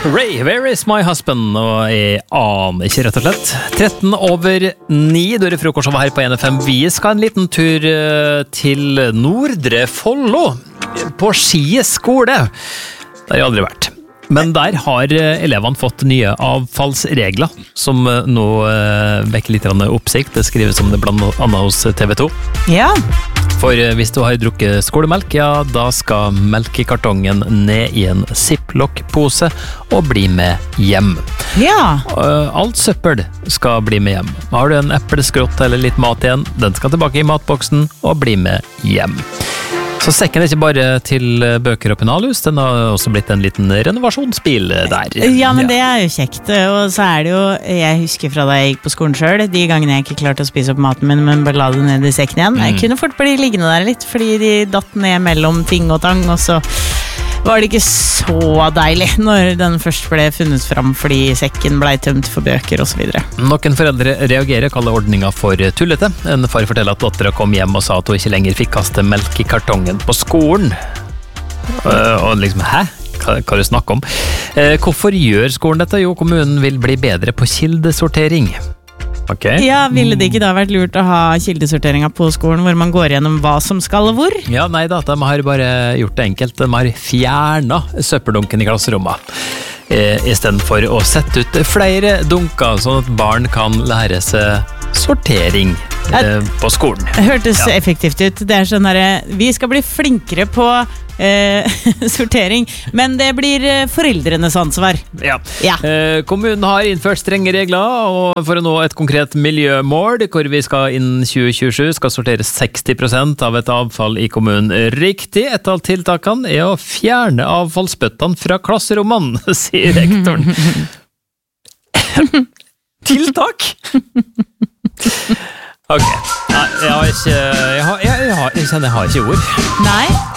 Ray, where is my husband? Og jeg aner ikke, rett og slett. 9:13, da er det frokost over her på NFM. Vi skal en liten tur til Nordre Follo, på Ski skole. Det har jeg aldri vært. Men der har elevene fått nye avfallsregler, som nå vekker litt oppsikt. Det skrives om det blant annet hos TV 2. Ja. For hvis du har drukket skolemelk, ja, da skal melkekartongen ned i en Ziploc-pose og bli med hjem. Ja. Alt søppel skal bli med hjem. Har du en epleskrott eller litt mat igjen, den skal tilbake i matboksen og bli med hjem. Så sekken er ikke bare til bøker og penalhus, den har også blitt en liten renovasjonsbil der. Ja, men det er jo kjekt, og så er det jo, jeg husker fra da jeg gikk på skolen selv, de gangene jeg ikke klarte å spise opp maten min, men bare la det ned i sekken igjen. Jeg kunne fort bli liggende der litt, fordi de datt ned mellom ting og tang, og så var det ikke så deilig når den først ble funnet fram fordi sekken ble tømt for bøker og så videre. Noen foreldre reagerer, kaller ordninga for tullete. En far forteller at datteren kom hjem og sa at hun ikke lenger fikk kaste melk i kartongen på skolen. Og liksom, hæ? Hva du snakker om? Hvorfor gjør skolen dette? Jo, kommunen vil bli bedre på kildesortering. Okay. Ja, ville det ikke da vært lurt å ha kildesorteringen på skolen, hvor man går gjennom hva som skal og hvor? Ja, nei da, de har bare gjort det enkelt. De har fjernet søppeldunken i klasserommet, i stedet for å sette ut flere dunker, sånn at barn kan lære seg sortering på skolen. Det hørtes effektivt ut. Det er sånn her, vi skal bli flinkere på sortering, men det blir foreldrenes ansvar. Ja. Kommunen har innført strenge regler, og for å nå et konkret miljømål, hvor vi skal innen 2027 skal sortere 60% av et avfall i kommunen riktig. Et av tiltakene er å fjerne avfallsbøttene fra klasserommene, sier rektoren. Tiltak? Ok. Jeg kjenner jeg har ikke ord. Nei.